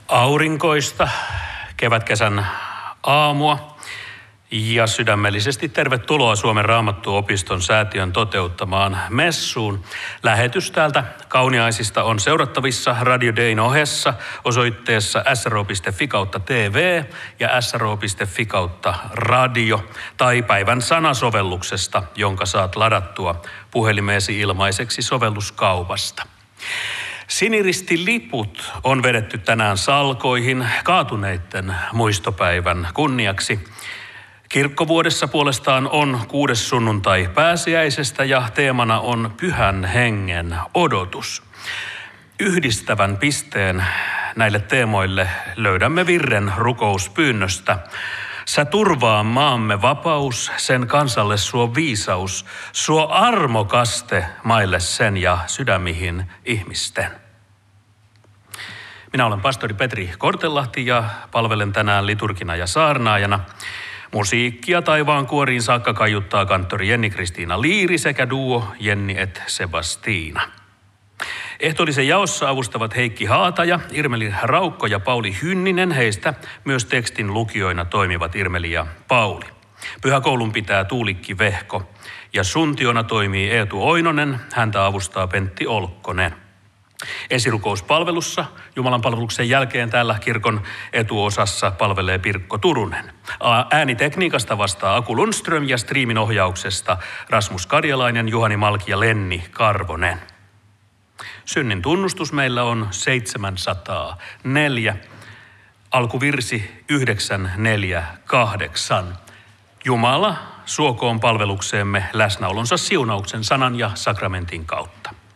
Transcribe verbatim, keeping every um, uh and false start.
Aurinkoista kevätkesän aamua ja sydämellisesti tervetuloa Suomen Raamattuopiston säätiön toteuttamaan messuun. Lähetys täältä Kauniaisista on seurattavissa Radio Dayn ohessa osoitteessa s r o piste f i kautta t v ja s r o piste f i kautta radio tai päivän sanasovelluksesta, jonka saat ladattua puhelimeesi ilmaiseksi sovelluskaupasta. Siniristiliput on vedetty tänään salkoihin kaatuneitten muistopäivän kunniaksi. Kirkkovuodessa puolestaan on kuudes sunnuntai pääsiäisestä ja teemana on pyhän hengen odotus. Yhdistävän pisteen näille teemoille löydämme virren rukouspyynnöstä. Sä turvaa maamme vapaus, sen kansalle suo viisaus, suo armokaste maille sen ja sydämihin ihmisten. Minä olen pastori Petri Kortelahti ja palvelen tänään liturgina ja saarnaajana. Musiikkia taivaan kuoriin saakka kaiuttaa kanttori Jenni-Kristiina Liiri sekä duo Jenni et Sebastiina. Ehtoollisen jaossa avustavat Heikki Haataja, Irmeli Raukko ja Pauli Hynninen. Heistä myös tekstin lukijoina toimivat Irmeli ja Pauli. Pyhäkoulun pitää Tuulikki Vehko ja suntiona toimii Eetu Oinonen. Häntä avustaa Pentti Olkkonen. Esirukouspalvelussa Jumalan palveluksen jälkeen täällä kirkon etuosassa palvelee Pirkko Turunen. Äänitekniikasta vastaa Aku Lundström ja striimin ohjauksesta Rasmus Karjalainen, Juhani Malki ja Lenni Karvonen. Synnin tunnustus meillä on seitsemänsataaneljä, alkuvirsi yhdeksän neljä kahdeksan. Jumala suokoon palvelukseemme läsnäolonsa siunauksen sanan ja sakramentin kautta.